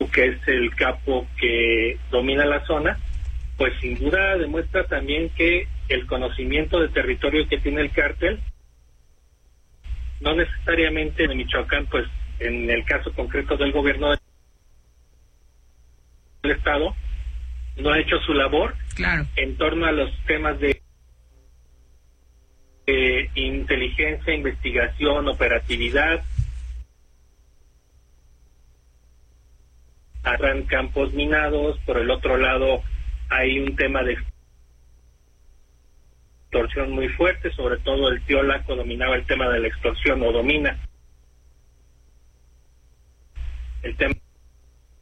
que es el capo que domina la zona, pues sin duda demuestra también que el conocimiento de territorio que tiene el cártel, no necesariamente en Michoacán, pues en el caso concreto del gobierno del estado, no ha hecho su labor en torno a los temas de inteligencia, investigación, operatividad, arran campos minados. Por el otro lado hay un tema de extorsión muy fuerte, sobre todo el tío Laco dominaba el tema de la extorsión, o domina el tema